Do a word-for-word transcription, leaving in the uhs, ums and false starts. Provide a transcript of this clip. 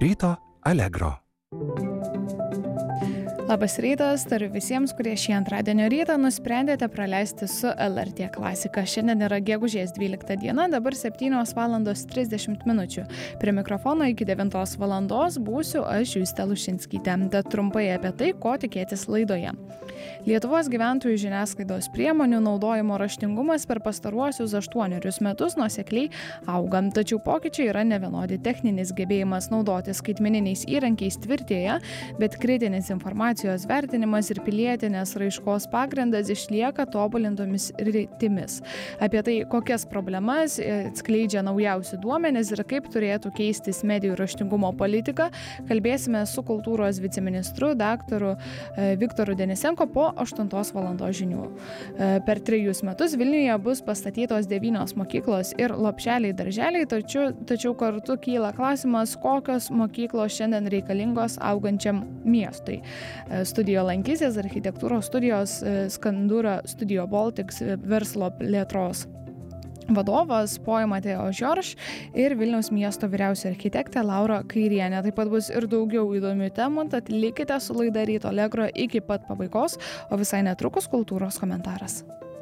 Ryto Allegro. Labas rytas, tariu visiems, kurie šį antradienio rytą nusprendėte praleisti su L R T klasika. Šiandien yra gegužės dvylikta diena, dabar septynios valandos trisdešimt minučių. Prie mikrofono iki devintos valandos būsiu aš Justė Lušinskytė. Tad trumpai apie tai, ko tikėtis laidoje. Lietuvos gyventojų žiniasklaidos priemonių naudojimo raštingumas per pastaruosius aštuonerius metus nuosekliai auga. Tačiau pokyčiai yra nevienodi. Techninis gebėjimas naudoti skaitmeniniais įrankiais tvirtėja, bet kritinis informacijos vertinimas ir pilietinės raiškos pagrindas išlieka tobulintomis rytimis. Apie tai, kokias problemas atskleidžia naujausi duomenys ir kaip turėtų keistis medijų raštingumo politika, kalbėsime su kultūros viceministru daktaru Viktoru Denisenko po aštuntos valandos žinių. Per trejus metus Vilniuje bus pastatytos devynios mokyklos ir lopšeliai darželiai, tačiau, tačiau kartu kyla klausimas, kokios mokyklos šiandien reikalingos augančiam miestui. Studijoje lankysis architektūros studijos Skandura Studio Baltics verslo plėtros vadovas Poja Mateo Žorž ir Vilniaus miesto vyriausia architektė Laura Kairienė. Taip pat bus ir daugiau įdomių temų, tad likite su laida Ryto Allegro iki pat pabaigos, o visai netrukus kultūros komentaras.